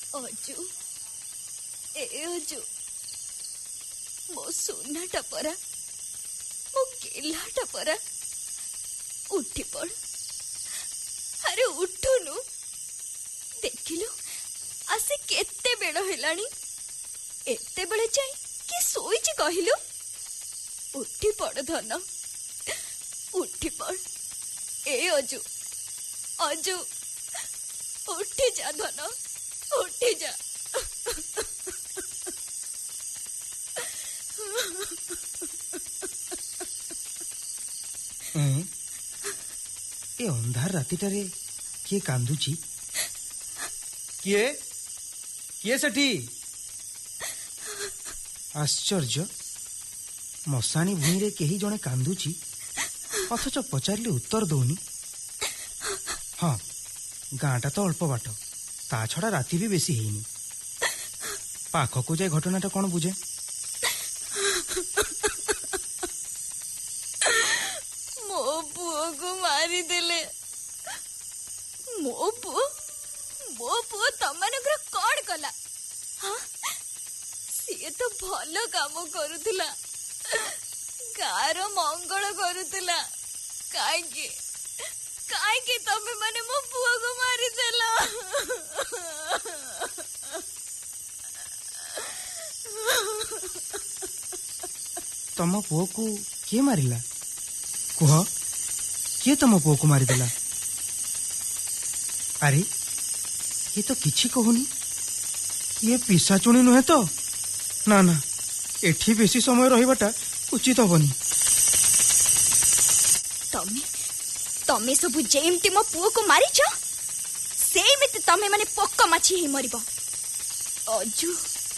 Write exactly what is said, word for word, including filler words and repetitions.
ଅଜୁ ଏ ଅଜୁ ମୋ ସୁନାଟା ପରା, ମୋ ଗେହ୍ଲାଟା ପରା, ଉଠି ପଡ। ଆରେ ଉଠୁନୁ, ଦେଖିଲୁ ଆସି କେତେ ବେଳ ହେଲାଣି, ଏତେବେଳେ ଯାଇ କି ଶୋଇଛି କହିଲୁ? ଉଠି ପଡ ଧନ, ଉଠି ପଡ। ଏ ଅଜୁ ଅଜୁ ଉଠି ଯା ଧନ, ଉଠି ଯା। ଏ ଅନ୍ଧାର ରାତିଟାରେ କିଏ କାନ୍ଦୁଛି? କିଏ କିଏ ସେଠି? ଆଶ୍ଚର୍ଯ୍ୟ, ମଶାଣି ଭୂଇଁରେ କେହି ଜଣେ କାନ୍ଦୁଛି, ଅଥଚ ପଚାରିଲେ ଉତ୍ତର ଦଉନି। ହଁ, ଗାଁଟା ତ ଅଳ୍ପ ବାଟ, ତା ଛଡା ରାତି ବି ବେଶୀ ହେଇନି। ପାଖକୁ ଯାଇ ଘଟଣାଟା କଣ ବୁଝେ। ମୋ ପୁଅକୁ ମାରିଦେଲେ। ମୋ ପୁଅ ମୋ ପୁଅ ତମାନଙ୍କର କଣ କଲା? ସିଏ ତ ଭଲ କାମ କରୁଥିଲା, ଗାଁର ମଙ୍ଗଳ କରୁଥିଲା। କାହିଁକି କାହିଁକି ତମେ ମାନେ ମୋ ପୁଅକୁ ମାରିଦେଲ? ତମ ପୁଅକୁ କିଏ ମାରିଲା? କୁହ, କିଏ ତମ ପୁଅକୁ ମାରିଦେଲା? ଆରେ ଇଏ ତ କିଛି କହୁନି। ଇଏ ପିଶାଚୁଣୀ ନୁହେଁ ତ? ନା ନା, ଏଠି ବେଶୀ ସମୟ ରହିବାଟା ଉଚିତ ହବନି। ତମେ ତମେ ସବୁ ଯେମିତି ମୋ ପୁଅକୁ ମାରିଛ, ସେମିତି ତମେ ମାନେ ପୋକ ମାଛି ହେଇ ମରିବ। ଅଜୁ